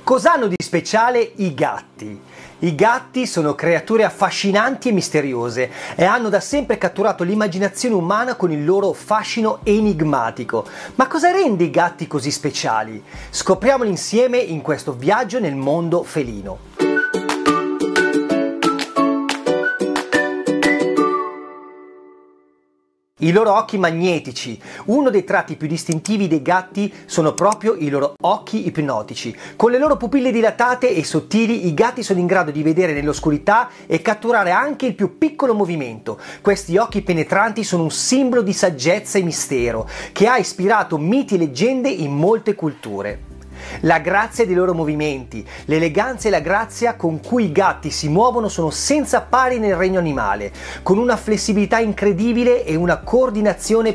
Cos'hanno di speciale i gatti? I gatti sono creature affascinanti e misteriose e hanno da sempre catturato l'immaginazione umana con il loro fascino enigmatico. Ma cosa rende i gatti così speciali? Scopriamolo insieme in questo viaggio nel mondo felino. I loro occhi magnetici. Uno dei tratti più distintivi dei gatti sono proprio i loro occhi ipnotici. Con le loro pupille dilatate e sottili, i gatti sono in grado di vedere nell'oscurità e catturare anche il più piccolo movimento. Questi occhi penetranti sono un simbolo di saggezza e mistero, che ha ispirato miti e leggende in molte culture. La grazia dei loro movimenti, l'eleganza e la grazia con cui i gatti si muovono sono senza pari nel regno animale, con una flessibilità incredibile e una coordinazione